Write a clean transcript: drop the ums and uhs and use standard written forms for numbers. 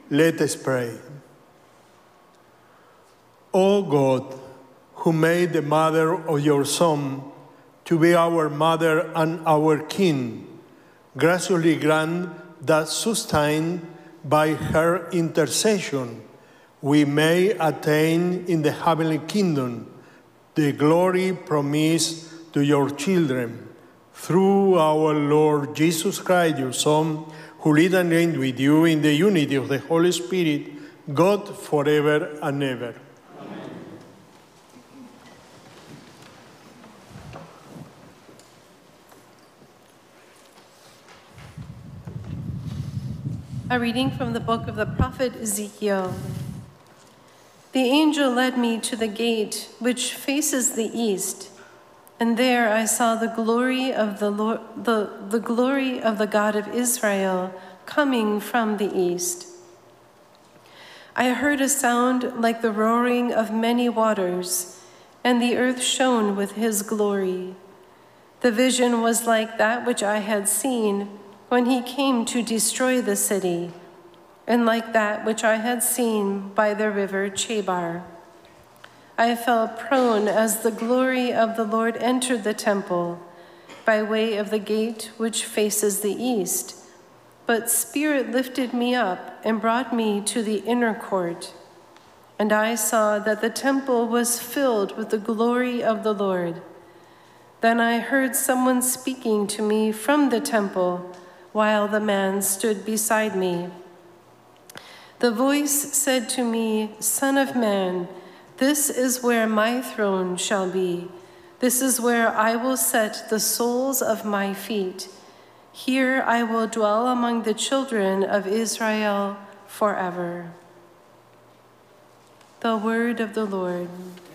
Let us pray. O God, who made the mother of your Son to be our mother and our King, graciously grant that, sustained by her intercession, we may attain in the heavenly kingdom the glory promised to your children. Through our Lord Jesus Christ, your Son, who lives and reigns with you in the unity of the Holy Spirit, God forever and ever. A reading from the book of the prophet Ezekiel. The angel led me to the gate which faces the east, and there I saw the glory of the Lord, the glory of the God of Israel coming from the east. I heard a sound like the roaring of many waters, and the earth shone with his glory. The vision was like that which I had seen when he came to destroy the city, and like that which I had seen by the river Chebar. I fell prone as the glory of the Lord entered the temple by way of the gate which faces the east. But Spirit lifted me up and brought me to the inner court. And I saw that the temple was filled with the glory of the Lord. Then I heard someone speaking to me from the temple, while the man stood beside me. The voice said to me, Son of man, this is where my throne shall be. This is where I will set the soles of my feet. Here I will dwell among the children of Israel forever. The word of the Lord.